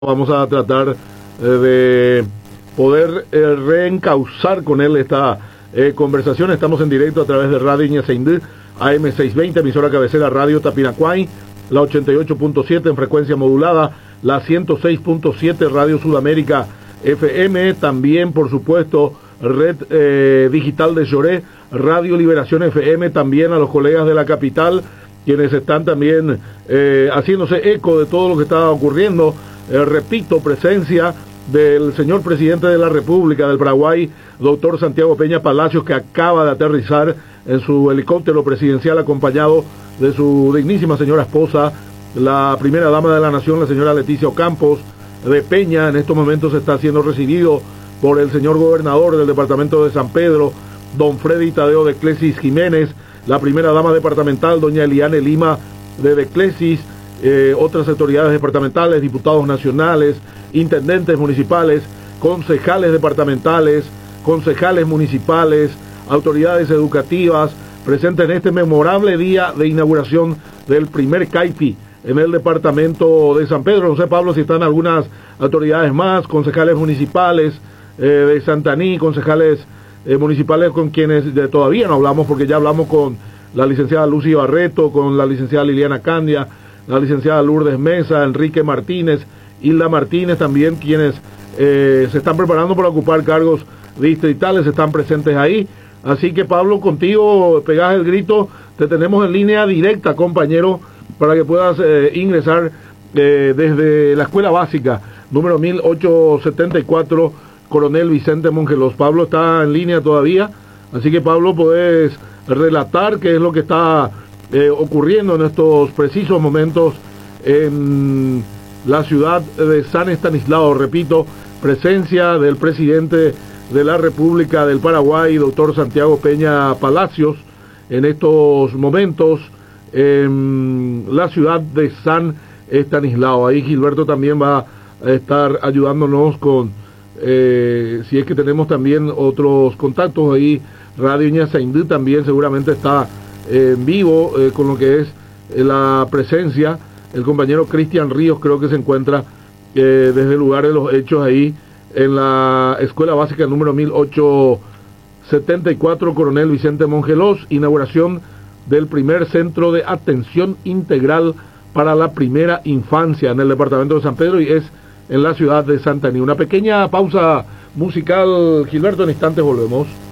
Vamos a tratar de poder reencauzar con él esta conversación. Estamos en directo a través de Radio Ñaceindú, AM620, emisora cabecera Radio Tapiracuay, la 88.7 en frecuencia modulada, la 106.7 Radio Sudamérica FM, también por supuesto Red Digital de Lloré, Radio Liberación FM, también a los colegas de la capital, quienes están también haciéndose eco de todo lo que está ocurriendo. Repito, presencia del señor presidente de la República del Paraguay, doctor Santiago Peña Palacios, que acaba de aterrizar en su helicóptero presidencial acompañado de su dignísima señora esposa, la primera dama de la nación, la señora Leticia Ocampos de Peña. En estos momentos está siendo recibido por el señor gobernador del departamento de San Pedro, don Freddy Tadeo de Clesis Jiménez, la primera dama departamental, doña Eliane Lima de Clesis, otras autoridades departamentales, diputados nacionales, intendentes municipales, concejales departamentales, concejales municipales, autoridades educativas, presentes en este memorable día de inauguración del primer CAIPI en el departamento de San Pedro. No sé, Pablo, si están algunas autoridades más, concejales municipales de Santaní, concejales municipales con quienes todavía no hablamos, porque ya hablamos con la licenciada Lucy Barreto, con la licenciada Liliana Candia, la licenciada Lourdes Mesa, Enrique Martínez, Hilda Martínez, también quienes se están preparando para ocupar cargos distritales, están presentes ahí. Así que, Pablo, contigo pegás el grito, te tenemos en línea directa, compañero, para que puedas ingresar desde la escuela básica, número 1874, Coronel Vicente Mongelos. Pablo está en línea todavía, así que, Pablo, puedes relatar qué es lo que está ocurriendo en estos precisos momentos en la ciudad de San Estanislao. Repito, presencia del presidente de la República del Paraguay, doctor Santiago Peña Palacios, en estos momentos en la ciudad de San Estanislao. Ahí Gilberto también va a estar ayudándonos con, si es que tenemos también otros contactos ahí. Radio Ñaceindú también seguramente está en vivo con lo que es la presencia. El compañero Cristian Ríos creo que se encuentra desde el lugar de los hechos ahí en la escuela básica número 1874, Coronel Vicente Mongelos, inauguración del primer centro de atención integral para la primera infancia en el departamento de San Pedro, y es en la ciudad de Santaní. Una pequeña pausa musical, Gilberto, en instantes volvemos.